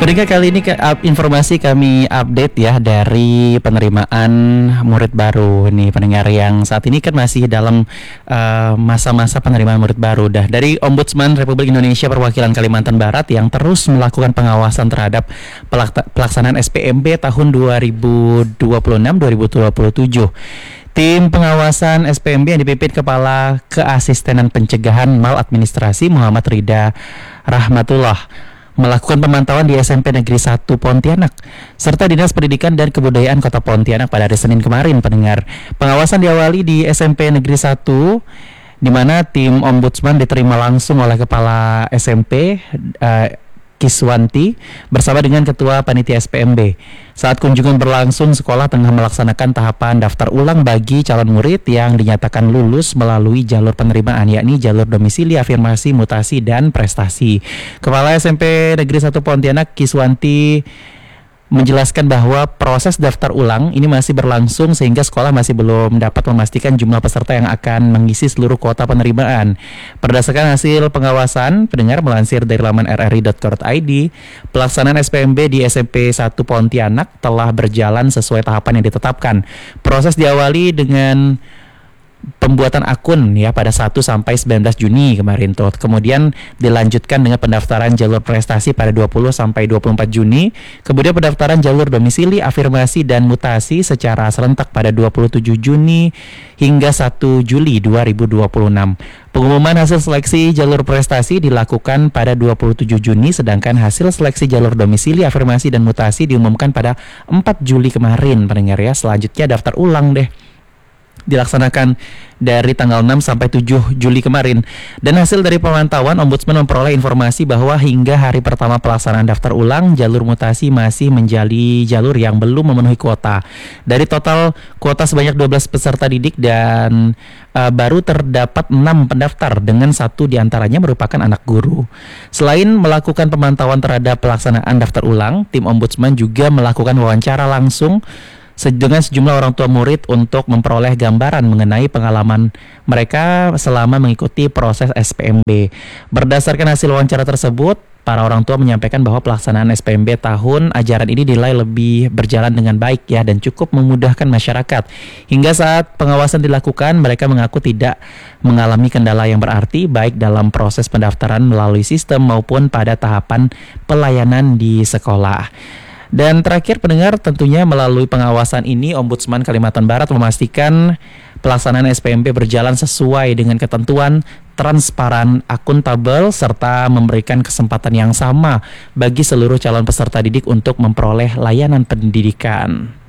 Pendengar, kali ini informasi kami update ya dari penerimaan murid baru nih pendengar, yang saat ini kan masih dalam masa-masa penerimaan murid baru. Dari Ombudsman Republik Indonesia Perwakilan Kalimantan Barat yang terus melakukan pengawasan terhadap pelaksanaan SPMB tahun 2026-2027. Tim pengawasan SPMB yang dipimpin Kepala Keasistenan Pencegahan Maladministrasi Muhammad Rida Rahmatullah melakukan pemantauan di SMP Negeri 1 Pontianak serta Dinas Pendidikan dan Kebudayaan Kota Pontianak pada hari Senin kemarin, pendengar. Pengawasan diawali di SMP Negeri 1 di mana tim Ombudsman diterima langsung oleh Kepala SMP Kiswanti bersama dengan Ketua Panitia SPMB. Saat kunjungan berlangsung, sekolah tengah melaksanakan tahapan daftar ulang bagi calon murid yang dinyatakan lulus melalui jalur penerimaan, yakni jalur domisili, afirmasi, mutasi, dan prestasi. Kepala SMP Negeri 1 Pontianak Kiswanti menjelaskan bahwa proses daftar ulang ini masih berlangsung sehingga sekolah masih belum dapat memastikan jumlah peserta yang akan mengisi seluruh kuota penerimaan. Berdasarkan hasil pengawasan, pendengar, melansir dari laman rri.co.id, pelaksanaan SPMB di SMP 1 Pontianak telah berjalan sesuai tahapan yang ditetapkan. Proses diawali dengan pembuatan akun ya pada 1 sampai 19 Juni kemarin tuh. Kemudian dilanjutkan dengan pendaftaran jalur prestasi pada 20 sampai 24 Juni. Kemudian pendaftaran jalur domisili, afirmasi, dan mutasi secara serentak pada 27 Juni hingga 1 Juli 2026. Pengumuman hasil seleksi jalur prestasi dilakukan pada 27 Juni, sedangkan hasil seleksi jalur domisili, afirmasi, dan mutasi diumumkan pada 4 Juli kemarin, pendengar ya. Selanjutnya daftar ulang deh dilaksanakan dari tanggal 6 sampai 7 Juli kemarin. Dan hasil dari pemantauan, Ombudsman memperoleh informasi bahwa hingga hari pertama pelaksanaan daftar ulang, jalur mutasi masih menjadi jalur yang belum memenuhi kuota. Dari total kuota sebanyak 12 peserta didik dan baru terdapat 6 pendaftar, dengan 1 diantaranya merupakan anak guru. Selain melakukan pemantauan terhadap pelaksanaan daftar ulang, tim Ombudsman juga melakukan wawancara langsung dengan sejumlah orang tua murid untuk memperoleh gambaran mengenai pengalaman mereka selama mengikuti proses SPMB. Berdasarkan hasil wawancara tersebut, para orang tua menyampaikan bahwa pelaksanaan SPMB tahun ajaran ini dinilai lebih berjalan dengan baik ya, dan cukup memudahkan masyarakat. Hingga saat pengawasan dilakukan, mereka mengaku tidak mengalami kendala yang berarti baik dalam proses pendaftaran melalui sistem maupun pada tahapan pelayanan di sekolah. Dan terakhir, pendengar, tentunya melalui pengawasan ini Ombudsman Kalimantan Barat memastikan pelaksanaan SPMB berjalan sesuai dengan ketentuan, transparan, akuntabel, serta memberikan kesempatan yang sama bagi seluruh calon peserta didik untuk memperoleh layanan pendidikan.